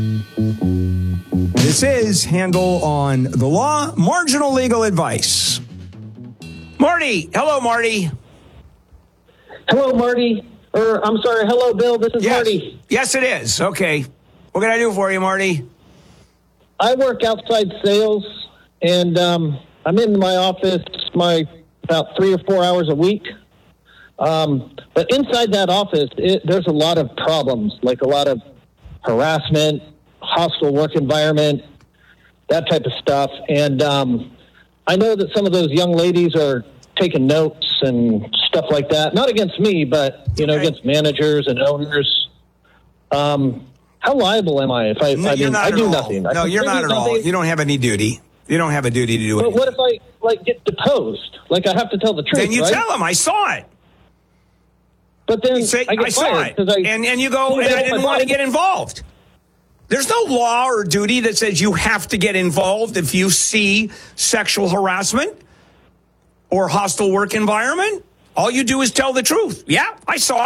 This is Handel on the Law, marginal legal advice. Marty. Hello, Marty. Hello, Marty. I'm sorry. Hello, Bill. This is Marty. Yes, it is. Okay. What can I do for you, Marty? I work outside sales, and I'm in my office about 3 or 4 hours a week. But inside that office, there's a lot of problems, like a lot of harassment, hostile work environment, that type of stuff. And I know that some of those young ladies are taking notes and stuff like that. Not against me, but, against managers and owners. How liable am I if I do nothing? No, you're not at all. You don't have any duty. You don't have a duty to do it. But what if I get deposed? Like, I have to tell the truth, Then you right? tell them, I saw it. But then You say, I saw it. And you go, and I didn't want to get involved. There's no law or duty that says you have to get involved if you see sexual harassment or hostile work environment. All you do is tell the truth. Yeah, I saw it.